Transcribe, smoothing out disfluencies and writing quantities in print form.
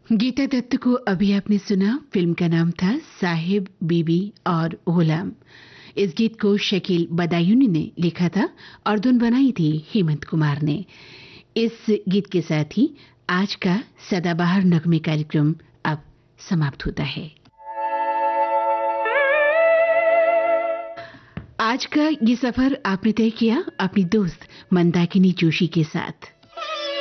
गीता दत्त को अभी आपने सुना। फिल्म का नाम था साहिब, बीबी और गुलाम। इस गीत को शकील बदायूनी ने लिखा था और धुन बनाई थी हेमंत कुमार ने। इस गीत के साथ ही आज का सदाबहार नगमे कार्यक्रम अब समाप्त होता है। आज का ये सफर आपने तय किया अपनी दोस्त मंदाकिनी जोशी के साथ।